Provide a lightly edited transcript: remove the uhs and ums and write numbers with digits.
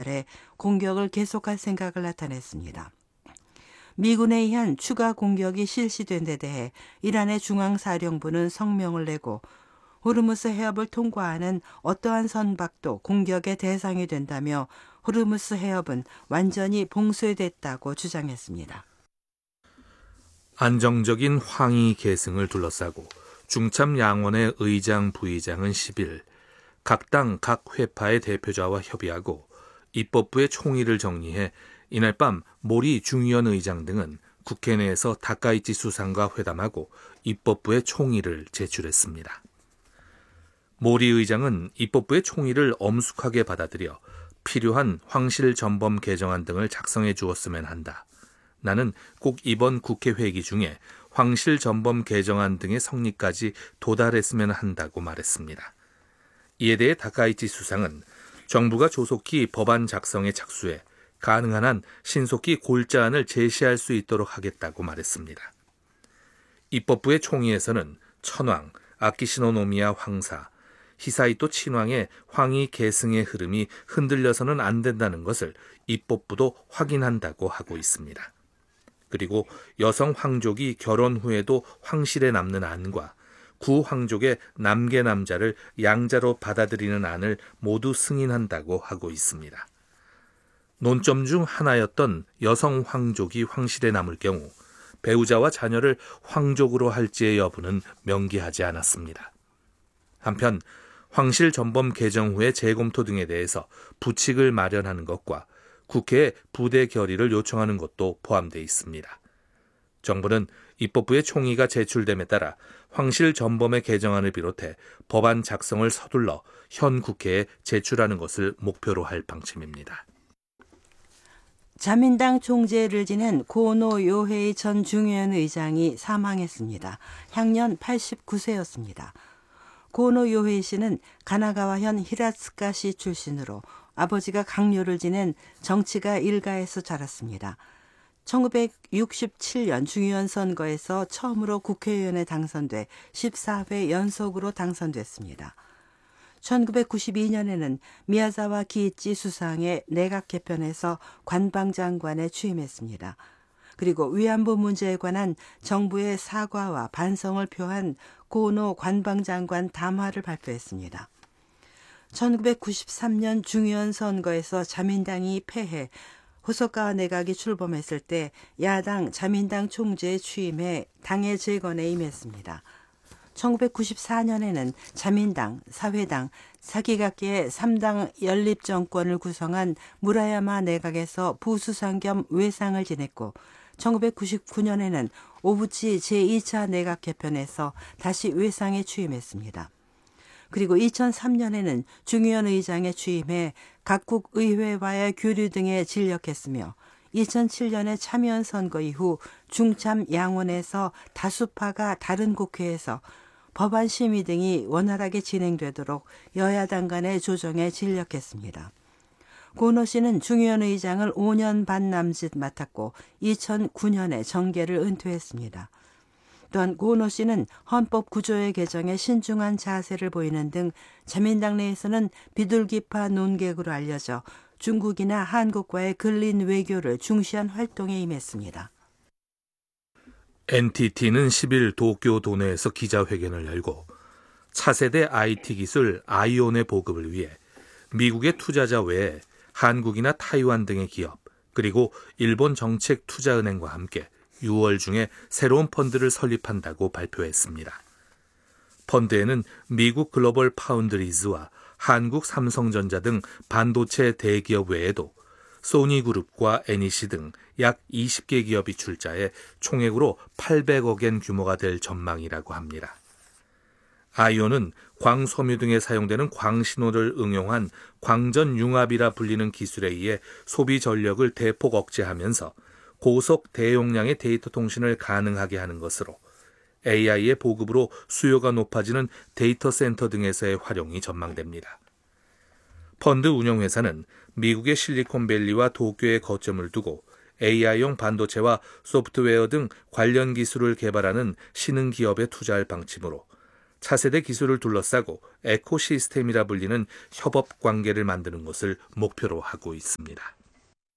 전달해 공격을 계속할 생각을 나타냈습니다. 미군에 의한 추가 공격이 실시된 데 대해 이란의 중앙사령부는 성명을 내고 호르무스 해협을 통과하는 어떠한 선박도 공격의 대상이 된다며 호르무스 해협은 완전히 봉쇄됐다고 주장했습니다. 안정적인 황희 계승을 둘러싸고 중참 양원의 의장, 부의장은 10일 각 당 각 회파의 대표자와 협의하고 입법부의 총의를 정리해 이날 밤 모리 중의원 의장 등은 국회 내에서 다카이치 수상과 회담하고 입법부의 총의를 제출했습니다. 모리 의장은 입법부의 총의를 엄숙하게 받아들여 필요한 황실 전범 개정안 등을 작성해 주었으면 한다. 나는 꼭 이번 국회 회기 중에 황실 전범 개정안 등의 성립까지 도달했으면 한다고 말했습니다. 이에 대해 다카이치 수상은 정부가 조속히 법안 작성에 착수해 가능한 한 신속히 골자안을 제시할 수 있도록 하겠다고 말했습니다. 입법부의 총의에서는 천황, 아키시노 노미야 황사, 히사이토 친왕의 황희 계승의 흐름이 흔들려서는 안 된다는 것을 입법부도 확인한다고 하고 있습니다. 그리고 여성 황족이 결혼 후에도 황실에 남는 안과 구황족의 남계 남자를 양자로 받아들이는 안을 모두 승인한다고 하고 있습니다. 논점 중 하나였던 여성 황족이 황실에 남을 경우 배우자와 자녀를 황족으로 할지의 여부는 명기하지 않았습니다. 한편 황실 전범 개정 후의 재검토 등에 대해서 부칙을 마련하는 것과 국회에 부대 결의를 요청하는 것도 포함되어 있습니다. 정부는 입법부의 총의가 제출됨에 따라 황실 전범의 개정안을 비롯해 법안 작성을 서둘러 현 국회에 제출하는 것을 목표로 할 방침입니다. 자민당 총재를 지낸 고노 요헤이 전 중의원 의장이 사망했습니다. 향년 89세였습니다. 고노 요헤이 씨는 가나가와현 히라츠카시 출신으로 아버지가 강요를 지낸 정치가 일가에서 자랐습니다. 1967년 중의원 선거에서 처음으로 국회의원에 당선돼 14회 연속으로 당선됐습니다. 1992년에는 미야자와 기이치 수상의 내각 개편에서 관방장관에 취임했습니다. 그리고 위안부 문제에 관한 정부의 사과와 반성을 표한 고노 관방장관 담화를 발표했습니다. 1993년 중의원 선거에서 자민당이 패해 호소카와 내각이 출범했을 때 야당 자민당 총재에 취임해 당의 재건에 임했습니다. 1994년에는 자민당, 사회당, 사기각계의 3당 연립정권을 구성한 무라야마 내각에서 부수상 겸 외상을 지냈고 1999년에는 오부치 제2차 내각 개편에서 다시 외상에 취임했습니다. 그리고 2003년에는 중의원 의장에 취임해 각국 의회와의 교류 등에 진력했으며 2007년에 참여원 선거 이후 중참 양원에서 다수파가 다른 국회에서 법안 심의 등이 원활하게 진행되도록 여야당 간의 조정에 진력했습니다. 고노 씨는 중의원 의장을 5년 반 남짓 맡았고 2009년에 정계를 은퇴했습니다. 또한 고노 씨는 헌법 구조의 개정에 신중한 자세를 보이는 등 자민당 내에서는 비둘기파 논객으로 알려져 중국이나 한국과의 근린 외교를 중시한 활동에 임했습니다. NTT는 10일 도쿄 도내에서 기자회견을 열고 차세대 IT 기술 아이온의 보급을 위해 미국의 투자자 외에 한국이나 타이완 등의 기업 그리고 일본 정책투자은행과 함께 6월 중에 새로운 펀드를 설립한다고 발표했습니다. 펀드에는 미국 글로벌 파운드리즈와 한국 삼성전자 등 반도체 대기업 외에도 소니그룹과 애니시 등 약 20개 기업이 출자해 총액으로 800억엔 규모가 될 전망이라고 합니다. 아이온은 광섬유 등에 사용되는 광신호를 응용한 광전융합이라 불리는 기술에 의해 소비 전력을 대폭 억제하면서 고속 대용량의 데이터 통신을 가능하게 하는 것으로 AI의 보급으로 수요가 높아지는 데이터 센터 등에서의 활용이 전망됩니다. 펀드 운영회사는 미국의 실리콘밸리와 도쿄에 거점을 두고 AI용 반도체와 소프트웨어 등 관련 기술을 개발하는 신흥 기업에 투자할 방침으로 차세대 기술을 둘러싸고 에코시스템이라 불리는 협업 관계를 만드는 것을 목표로 하고 있습니다.